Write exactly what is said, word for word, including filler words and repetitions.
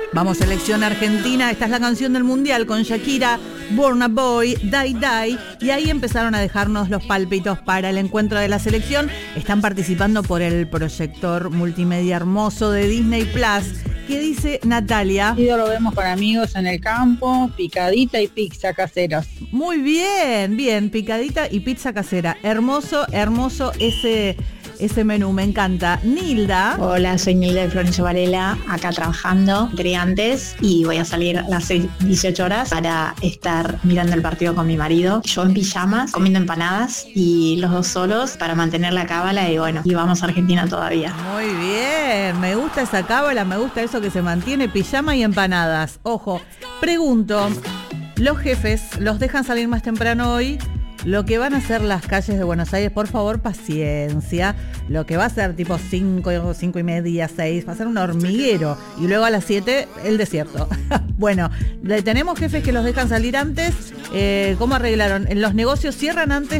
Vamos, selección argentina, esta es la canción del mundial con Shakira, Burna Boy, Die Die, y ahí empezaron a dejarnos los pálpitos para el encuentro de la selección. Están participando por el proyector multimedia hermoso de Disney Plus. ¿Qué dice Natalia? Y lo vemos con amigos en el campo, picadita y pizza caseras. Muy bien, bien, picadita y pizza casera. Hermoso, hermoso ese... Ese menú, me encanta. Nilda. Hola, soy Nilda de Florencio Varela, acá trabajando, entré antes y voy a salir a las dieciocho horas para estar mirando el partido con mi marido. Yo en pijamas, comiendo empanadas y los dos solos para mantener la cábala y bueno, y vamos a Argentina todavía. Muy bien, me gusta esa cábala, me gusta eso que se mantiene, pijama y empanadas. Ojo, pregunto, ¿los jefes los dejan salir más temprano hoy? Lo que van a hacer las calles de Buenos Aires, por favor, paciencia. Lo que va a ser tipo cinco, cinco y media, seis, va a ser un hormiguero. Y luego a las siete, el desierto. Bueno, tenemos jefes que los dejan salir antes. Eh, ¿Cómo arreglaron? ¿Los negocios cierran antes